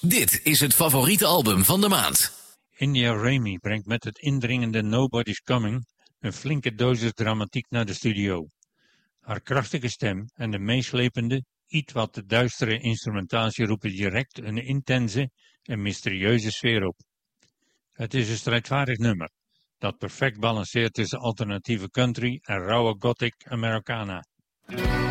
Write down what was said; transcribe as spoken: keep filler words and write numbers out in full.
Dit is het favoriete album van de maand. India Raymi brengt met het indringende Nobody's Coming een flinke dosis dramatiek naar de studio. Haar krachtige stem en de meeslepende, iets wat te duistere instrumentatie roepen direct een intense en mysterieuze sfeer op. Het is een strijdvaardig nummer, dat perfect balanceert tussen alternatieve country en rauwe gothic Americana.